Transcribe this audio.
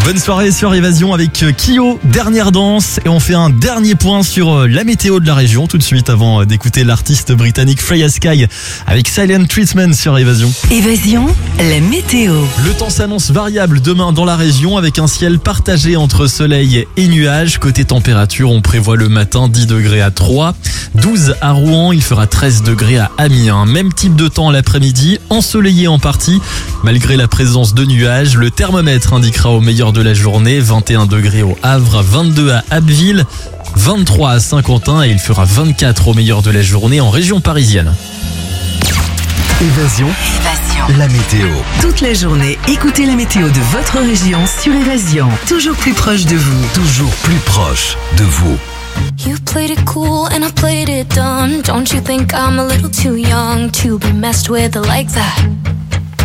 Bonne soirée sur Évasion avec Kyo, dernière danse, et on fait un dernier point sur la météo de la région tout de suite avant d'écouter l'artiste britannique Freya Sky avec Silent Treatment sur Évasion. Évasion, la météo. Le temps s'annonce variable demain dans la région avec un ciel partagé entre soleil et nuages. Côté température, on prévoit le matin 10 degrés à Troyes, 12 à Rouen, il fera 13 degrés à Amiens. Même type de temps l'après-midi, ensoleillé en partie. Malgré la présence de nuages, le thermomètre indiquera au meilleur de la journée 21 degrés au Havre, 22 à Abbeville, 23 à Saint-Quentin et il fera 24 au meilleur de la journée en région parisienne. Évasion, la météo. Toute la journée, écoutez la météo de votre région sur Évasion. Toujours plus proche de vous. Toujours plus proche de vous. You played it cool and I played it dumb. Don't you think I'm a little too young to be messed with like that?